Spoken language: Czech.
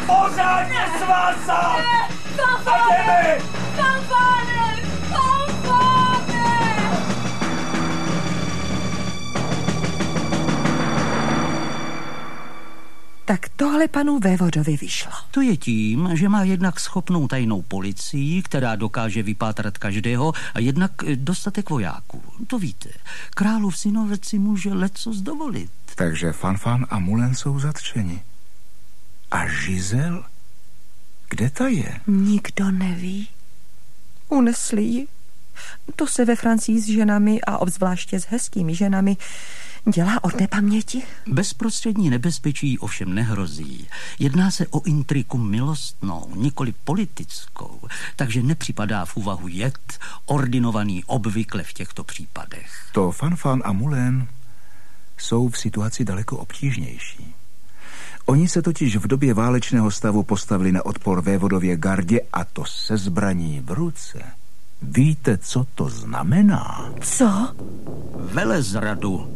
Pořádně svázat! A jdeme! Fanfáne! Tak tohle panu vévodovi vyšlo. To je tím, že má jednak schopnou tajnou policii, která dokáže vypátrat každého, a jednak dostatek vojáků. To víte, králův synovec si může lecos dovolit. Takže Fanfan a Moulin jsou zatčeni. A Giselle? Kde ta je? Nikdo neví. Unesli ji. To se ve Francii s ženami a obzvláště s hezkými ženami dělá od nepaměti. Bezprostřední nebezpečí ovšem nehrozí. Jedná se o intriku milostnou, nikoli politickou, takže nepřipadá v úvahu jed, ordinovaný obvykle v těchto případech. To Fanfan a Moulin jsou v situaci daleko obtížnější. Oni se totiž v době válečného stavu postavili na odpor vévodově gardě, a to se zbraní v ruce. Víte, co to znamená? Co? Velezradu.